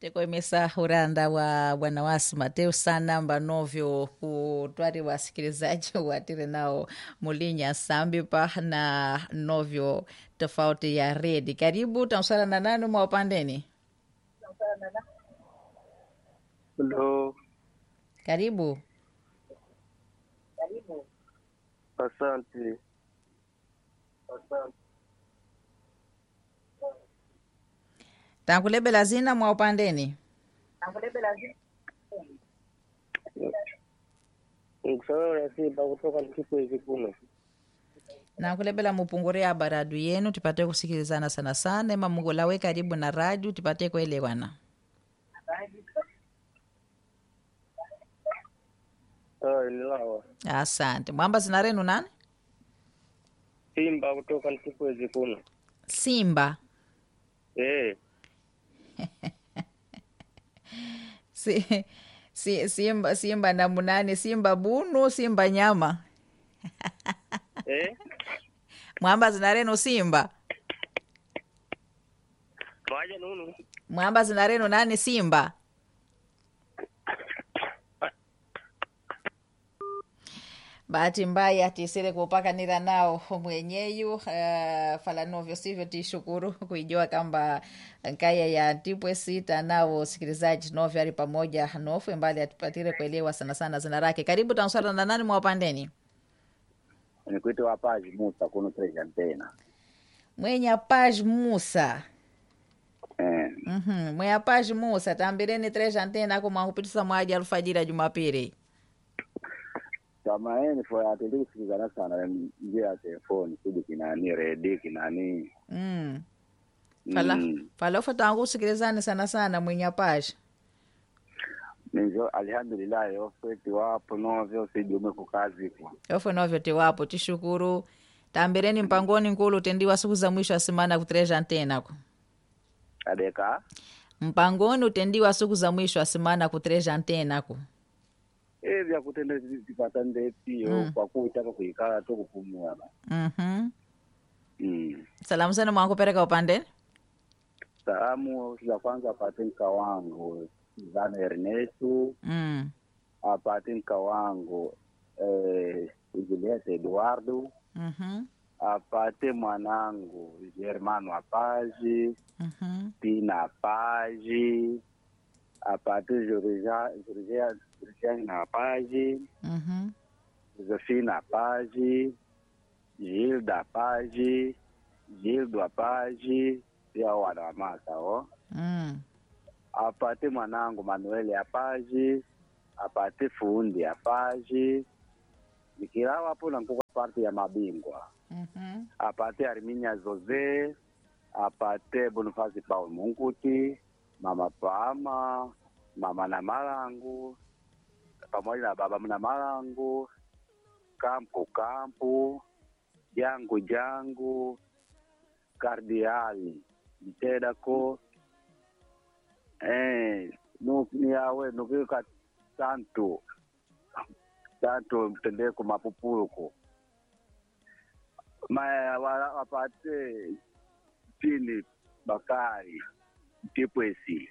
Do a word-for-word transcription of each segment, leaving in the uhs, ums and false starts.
tekoemesa uranda wa bwana wasi Mateo Sanamba novyo kutwari wasikilizaji watire nao mulinya sambi pa na novyo tofauti ya redi. Karibu tamsara na nani mwa upandeni? Hello. Karibu. Karibu. Asante. Asante. Tankulebela zina mwa upandeni? Tankulebela zina. Nkusana nasiba kutoka nkipo hivi kuno. Na kulebela mupungure ya baradu yenu tupate kusikilizana sana sana. Ema mungu lawe karibu na radio tupate kuelewana. Ah, nilawa. Asante. Mwamba zinarenu nani? Simba kutoka nkipo hivi kuno. Simba. Eh. si, si, simba simba na munane, simba bunu, simba nyama. Eh? Mwamba zinarenu simba. Waje nunu. Mwamba zinarenu nani simba. Bahati mbaya tisire kupakanira nao mwenyeyu uh, fala novyo sivyo tishukuru kuijua kamba nkaya ya tipwe sita nao sikilizaji novyo ali pamoja nofu mbali atupatire kuelewa sana sana zina rake. Karibu tansara na nani mwa upandeni? Nikuite wapaji Musa kuno treja tena. Mwenye Paj Musa. Eh. Mhm. Mwenye Paj Musa tambireni treja tena kuma kupitisa mwaji alfajira Jumapili. Kama yeye kwa atendeki kusikizana sana njia ya telefoni kudi kinani ready kinani. Mm. Fala mm. Fala fatangu sikilizane sana sana mwenye Paj. Nizo alhamdulillah yote wapo novyo sijume kukazi kwa. Yofe novyo tiwapo tishukuru. Tambireni mpangoni nkulu utendiwa siku za mwisho wa semana kutreja antena ko. Adeka? Mpangoni utendiwa siku za mwisho wa semana kutreja antena ko. Eh vya kutenda zipata ndeti mm. Kwa kuitaka kuikala tu kupumua ba. Mhm. Mm. Salamu sana mwangu pereka upande. Salamu za kwanza apate mka wangu Zana Ernesto. Mm. Apate mka wangu eh Juliet Eduardo. Mhm. Apate mwanangu Germano Apaji. Mhm. Pina Apaji. Apate Georgia Georgia Georgia Apaji. Mhm. Josefina Apaji. Gilda Apaji. Gildo Apaji. Pia wana wamasa o. Mm. Apate mwanangu Manuel Apaji. Apate fundi Apaji. Nikilawa hapo na nkuka parti ya mabingwa. Mhm. Apate Arminia Jose. Apate Boniface Paul Munguti. Mama Pama. Mama na Malangu. Pamoja na baba na Malangu. Kampu Kampu. Jangu Jangu. Kardiali. Miteda ko. Eh. Nuki ni yawe. Nuki ka tanto. Tanto mtende ko mapupulu ko. Ma wapate Philip Bakari Tipwesi.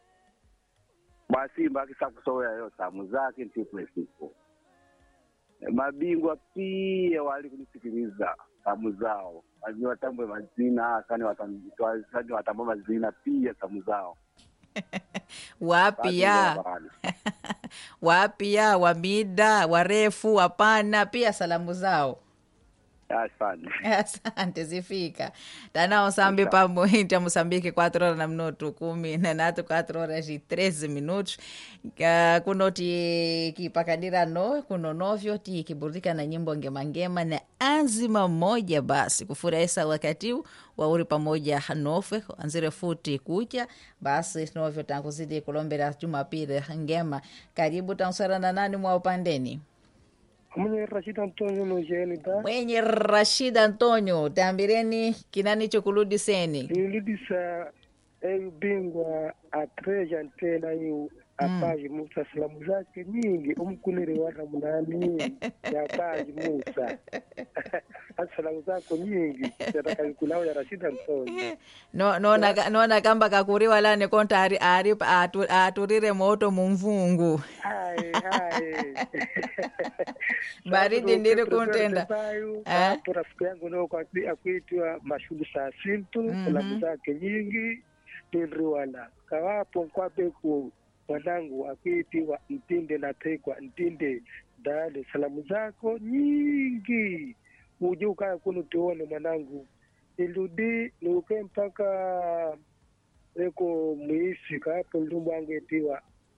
Basi mbaki sakusoya yo samu zake Tipwesi ko. Mabingwa pia wali kunisikiliza samu zao. Wajua watambwe mazina, kani watambwe watambwe mazina pia samu zao. Wapi ya wapi ya wamida warefu wapana pia salamu zao. Asante. Asante zifika. Tanao sambi pa muinta Mosambiki quatro horas na minuto kumi na natu quatro horas e treze minutos. Uh, kuno ti kipakadira no kuno novyo ti kiburudika na nyimbo ngema ngema na anzima moja basi kufurahisha wakati wa uri pamoja hanofe anzire futi kucha basi novyo tangu zidi kulombera Jumapili ngema. Karibu tansara na nani mwa upandeni? Mwenye Rashid Antonio Lojeni ta. Mwenye Rashid Antonio tambireni kinani chokuludi seni. Nilidisa eyu bingwa atreja tena yu apaji Musa salamu zake nyingi umkunire wana munani ya apaji Musa salamu zako nyingi yataka kulao ya Rashida Antoni no nona nona kamba kakuriwa lane konta ari ari atu, aturire moto mumvungu hai hai baridi ndiri kuntenda eh rafiki yangu ndio kwa akuitwa Mashudu saa Sintu salamu zake nyingi ndiriwala kawapo kwa beku mwanangu akuitiwa Ntinde na tekwa Ntinde dale salamu zako nyingi uje ukaya kuno tuone mwanangu iludi nuke mpaka eko muisi kapo ndumbu angetiwa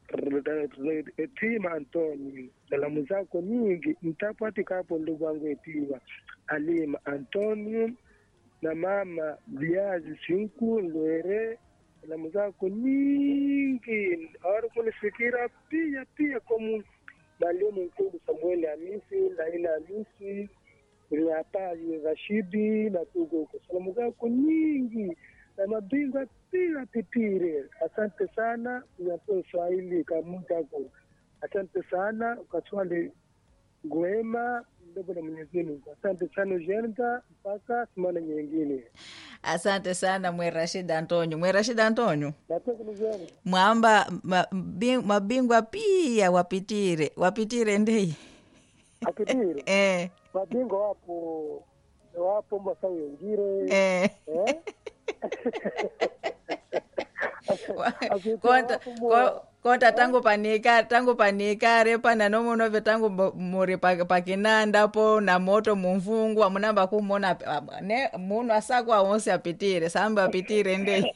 Tima Antoni salamu zako nyingi mtapati kapo ndumbu angetiwa Alima Antonio na mama Viazi Sinku Lwere salamu zako nyingi awari kunifikira pia pia komu mwalimu mkuu Samuel Hamisi Laila Hamisi Riapaji Rashidi na tugo salamu zako nyingi na mabingwa pia pitire. Asante sana unapo Swahili kamutako. Asante sana ukaswali gwema ndogo na Mwenyezi Mungu. Asante sana Jenta mpaka semana nyingine. Asante sana mwe Rashid Antonio. Mwe Rashid Antonio. Nataka nijeni. Mwamba mabingwa pia wapitire. Wapitire ndei. Apitire. Eh. Mabingwa wapo wapo mbasa wengire. Eh. Eh? konta konta tangu panika tangu panika repa na nomo nove tangu muri pakinanda po na moto mumvungu amunamba kumona ne muno asakwa wonse apitire samba apitire ndei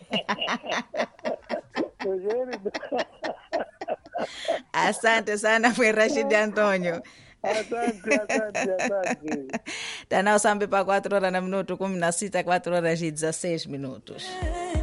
asante sana mwe Rashid Antonio. Asante, asante, asante. Tanao sambe pa quatro horas na minuto kumi na sita, quatro horas e dezesseis minutos.